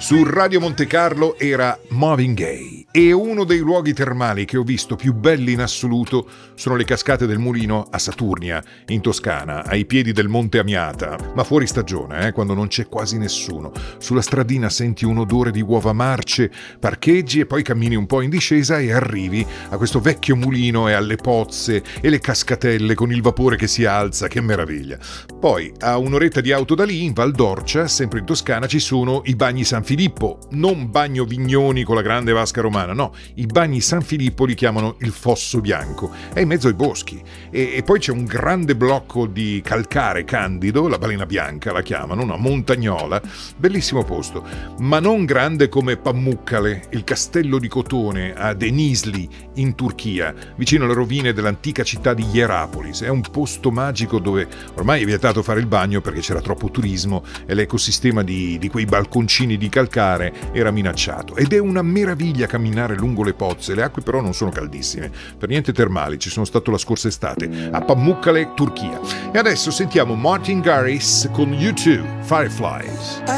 Su Radio Monte Carlo era Marvin Gaye. E uno dei luoghi termali che ho visto più belli in assoluto sono le cascate del Mulino a Saturnia, in Toscana, ai piedi del Monte Amiata, ma fuori stagione, quando non c'è quasi nessuno. Sulla stradina senti un odore di uova marce, parcheggi e poi cammini un po' in discesa e arrivi a questo vecchio mulino e alle pozze e le cascatelle con il vapore che si alza, che meraviglia. Poi, a un'oretta di auto da lì, in Val d'Orcia, sempre in Toscana, ci sono i bagni San Filippo, non bagno Vignoni con la grande vasca romana. No, i bagni San Filippo li chiamano il Fosso Bianco, è in mezzo ai boschi e poi c'è un grande blocco di calcare candido, la Balena Bianca la chiamano, una montagnola, bellissimo posto, ma non grande come Pamukkale, il castello di cotone a Denizli in Turchia, vicino alle rovine dell'antica città di Hierapolis. È un posto magico dove ormai è vietato fare il bagno perché c'era troppo turismo e l'ecosistema di quei balconcini di calcare era minacciato, ed è una meraviglia camminare lungo le pozze. Le acque però non sono caldissime, per niente termali, ci sono stato la scorsa estate a Pamukkale, Turchia. E adesso sentiamo Martin Garrix con U2, Fireflies.